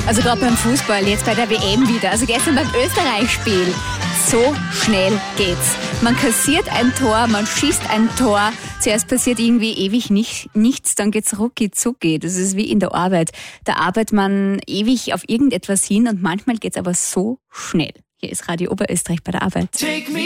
Also gerade beim Fußball, jetzt bei der WM wieder, also gestern beim Österreich-Spiel. So schnell geht's. Man kassiert ein Tor, man schießt ein Tor. Zuerst passiert irgendwie ewig nichts, dann geht's rucki zucki. Das ist wie in der Arbeit. Da arbeitet man ewig auf irgendetwas hin und manchmal geht's aber so schnell. Hier ist Radio Oberösterreich bei der Arbeit.